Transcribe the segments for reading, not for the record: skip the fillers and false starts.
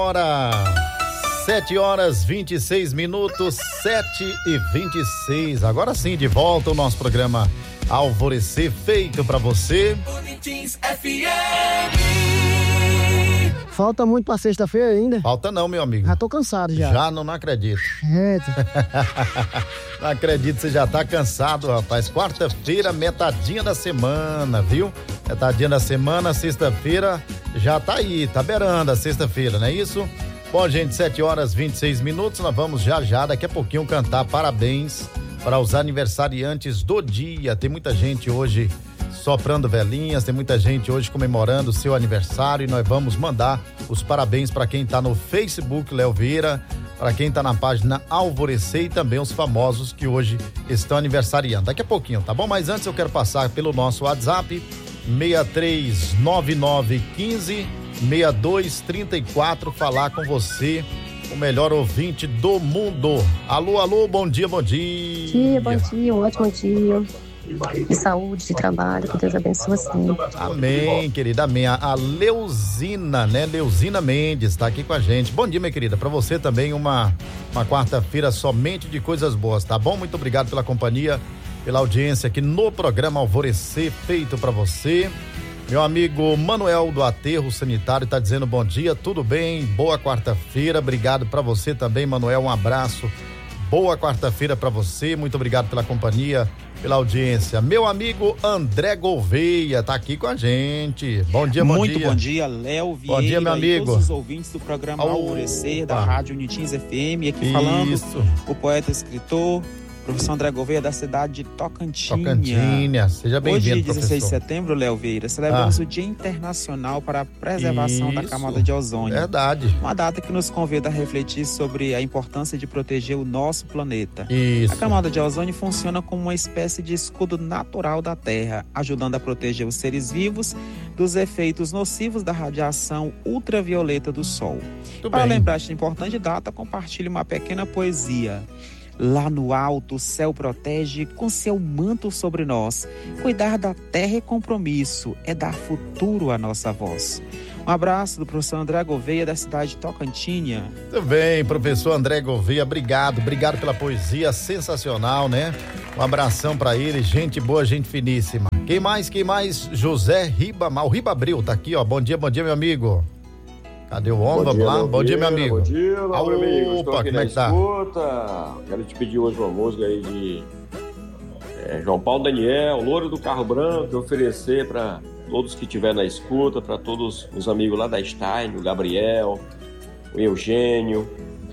Hora 7h26, 7h26. Agora sim, de volta o nosso programa Alvorecer, feito pra você. Unitins FM. Falta muito pra sexta-feira ainda? Falta não, meu amigo. Já tô cansado já. Já não acredito. Não acredito, você já tá cansado, rapaz. Quarta-feira, metadinha da semana, viu? Metadinha da semana, sexta-feira já tá aí, tá beirando a sexta-feira, não é isso? Bom, gente, 7h26, nós vamos já, daqui a pouquinho, cantar parabéns para os aniversariantes do dia. Tem muita gente hoje soprando velhinhas, tem muita gente hoje comemorando o seu aniversário e nós vamos mandar os parabéns para quem tá no Facebook, Léo Vieira, para quem tá na página Alvorecer e também os famosos que hoje estão aniversariando. Daqui a pouquinho, tá bom? Mas antes eu quero passar pelo nosso WhatsApp, 6399156234, falar com você, o melhor ouvinte do mundo. Alô, bom dia. Bom dia, um ótimo dia. De saúde, de trabalho, que Deus abençoe sempre. Amém, querida, amém. A Leuzina, né? Leuzina Mendes tá aqui com a gente. Bom dia, minha querida. Pra você também uma quarta-feira somente de coisas boas, tá bom? Muito obrigado pela companhia, pela audiência aqui no programa Alvorecer, feito pra você. Meu amigo Manuel do Aterro Sanitário tá dizendo bom dia, tudo bem? Boa quarta-feira, obrigado pra você também, Manuel, um abraço. Boa quarta-feira pra você, muito obrigado pela companhia, pela audiência. Meu amigo André Gouveia tá aqui com a gente. Bom dia, Muito bom dia, Léo Vieira. Bom dia, meu amigo. E todos os ouvintes do programa Alvorecer, da Rádio Unitins FM, aqui falando o poeta e escritor, professor André Gouveia, da cidade de Tocantinha. Seja bem-vindo, Hoje, 16 professor. de setembro, Léo Vieira, celebramos o Dia Internacional para a Preservação da Camada de Ozônio. Verdade. Uma data que nos convida a refletir sobre a importância de proteger o nosso planeta. Isso. A camada de ozônio funciona como uma espécie de escudo natural da Terra, ajudando a proteger os seres vivos dos efeitos nocivos da radiação ultravioleta do Sol. Para lembrar esta importante data, compartilhe uma pequena poesia. Lá no alto, o céu protege com seu manto sobre nós. Cuidar da terra é compromisso, é dar futuro à nossa voz. Um abraço do professor André Gouveia, da cidade de Tocantinha. Muito bem, professor André Gouveia, obrigado pela poesia sensacional, né? Um abração pra ele, gente boa, gente finíssima. Quem mais? José Ribamar, o Ribabril tá aqui, ó. Bom dia, meu amigo. Cadê o homem? Vamos lá. Bom dia, meu amigo. Bom dia, meu amigo. Estou aqui como é na que tá? escuta. Quero te pedir hoje uma música aí de João Paulo Daniel, Louro do Carro Branco, e oferecer para todos que estiverem na escuta, para todos os amigos lá da Stein, o Gabriel, o Eugênio,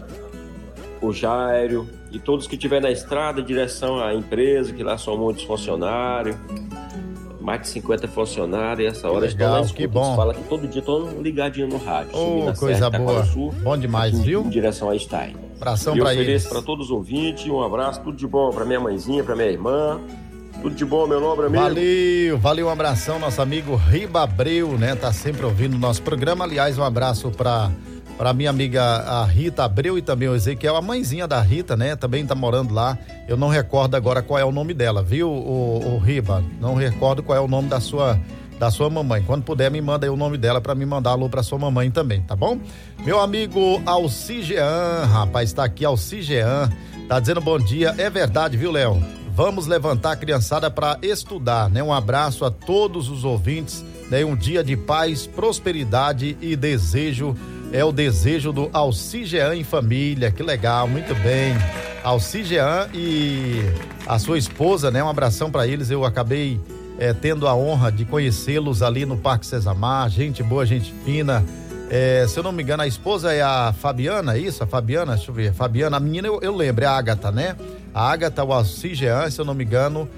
o Jairo e todos que estiverem na estrada em direção à empresa, que lá são muitos funcionários. Mais de 50 funcionários, e essa hora estão na escuta. Que bom. Fala que todo dia estão ligadinho no rádio. Coisa boa. Sul, bom demais, viu? Em direção a Stein. Abração pra eles. Eu ofereço para todos os ouvintes, um abraço, tudo de bom pra minha mãezinha, pra minha irmã. Tudo de bom, meu nobre amigo. Valeu, um abração, nosso amigo Ribabril, né? Tá sempre ouvindo o nosso programa. Aliás, um abraço pra minha amiga a Rita Abreu e também o Ezequiel, a mãezinha da Rita, né? Também tá morando lá. Eu não recordo agora qual é o nome dela, viu, o Riba? Não recordo qual é o nome da sua mamãe. Quando puder, me manda aí o nome dela pra me mandar alô pra sua mamãe também, tá bom? Meu amigo Alcigean, rapaz, tá aqui Alcigean, tá dizendo bom dia. É verdade, viu, Léo? Vamos levantar a criançada para estudar, né? Um abraço a todos os ouvintes, né? Um dia de paz, prosperidade e desejo. É o desejo do Alcigean em família, que legal, muito bem. Alcigean e a sua esposa, né? Um abração para eles, eu acabei tendo a honra de conhecê-los ali no Parque Sesamar, gente boa, gente fina. Se eu não me engano, a esposa é a Fabiana, é isso? A Fabiana, deixa eu ver, Fabiana, a menina eu lembro, é a Ágata, né? A Ágata, o Alcigean, se eu não me engano,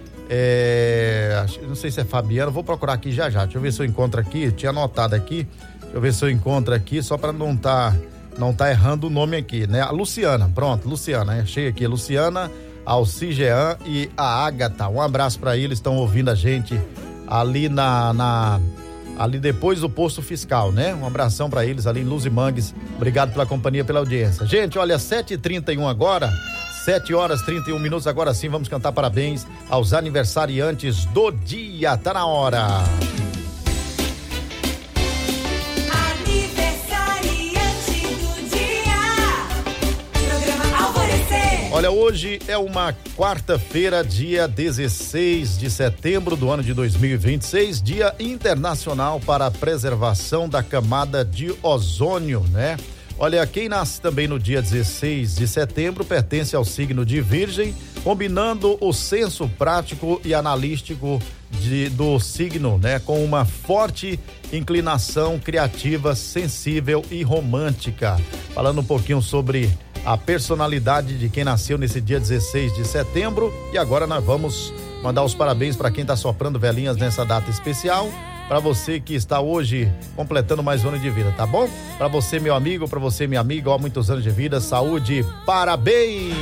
não sei se é Fabiana, vou procurar aqui já, deixa eu ver se eu encontro aqui, eu tinha anotado aqui. Deixa eu ver se eu encontro aqui, só para não tá errando o nome aqui, né? A Luciana, pronto, Luciana, achei aqui, Luciana, Alcigean e a Ágata. Um abraço para eles, estão ouvindo a gente ali ali depois do posto fiscal, né? Um abração para eles ali em Luzimangues. Obrigado pela companhia, pela audiência. Gente, olha, 7h31 agora, 7h31, agora sim, vamos cantar parabéns aos aniversariantes do dia, tá na hora. Aniversariante do Olha, hoje é uma quarta-feira, dia 16 de setembro do ano de 2026, Dia Internacional para a Preservação da Camada de Ozônio, né? Olha, quem nasce também no dia 16 de setembro pertence ao signo de Virgem, combinando o senso prático e analítico do signo, né? Com uma forte inclinação criativa, sensível e romântica. Falando um pouquinho sobre a personalidade de quem nasceu nesse dia 16 de setembro. E agora nós vamos mandar os parabéns para quem está soprando velhinhas nessa data especial. Para você que está hoje completando mais um ano de vida, tá bom? Para você, meu amigo, para você, minha amiga, ó, muitos anos de vida, saúde, parabéns!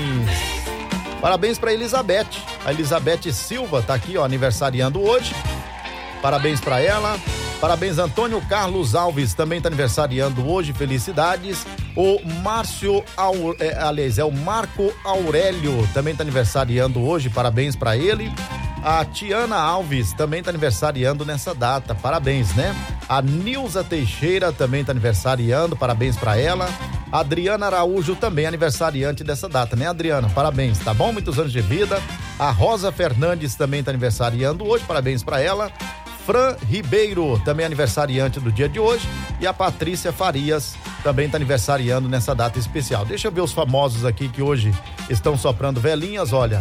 Parabéns para Elizabeth. A Elizabeth Silva tá aqui, ó, aniversariando hoje. Parabéns para ela. Parabéns, Antônio Carlos Alves, também tá aniversariando hoje, felicidades. O Márcio, é o Marco Aurélio, também tá aniversariando hoje, parabéns para ele. A Tiana Alves também tá aniversariando nessa data, parabéns, né? A Nilza Teixeira também tá aniversariando, parabéns para ela. A Adriana Araújo também aniversariante dessa data, né, Adriana? Parabéns, tá bom? Muitos anos de vida. A Rosa Fernandes também tá aniversariando hoje, parabéns para ela. Fran Ribeiro, também aniversariante do dia de hoje, e a Patrícia Farias também está aniversariando nessa data especial. Deixa eu ver os famosos aqui que hoje estão soprando velhinhas, olha,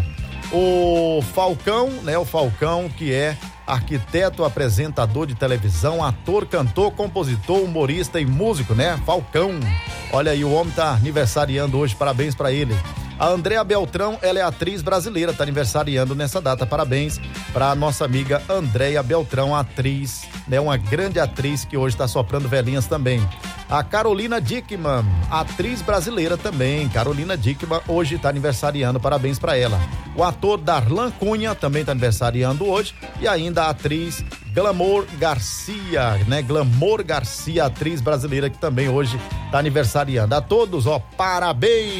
o Falcão, né, o Falcão, que é arquiteto, apresentador de televisão, ator, cantor, compositor, humorista e músico, né, Falcão, olha aí, o homem tá aniversariando hoje, parabéns para ele. A Andréa Beltrão, ela é atriz brasileira, tá aniversariando nessa data, parabéns para nossa amiga Andréa Beltrão, atriz, né, uma grande atriz que hoje está soprando velhinhas também. A Carolina Dickman, atriz brasileira também, Carolina Dickman, hoje está aniversariando, parabéns para ela. O ator Darlan Cunha também está aniversariando hoje, e ainda a atriz Glamour Garcia, né? Glamour Garcia, atriz brasileira que também hoje está aniversariando. A todos, ó, parabéns!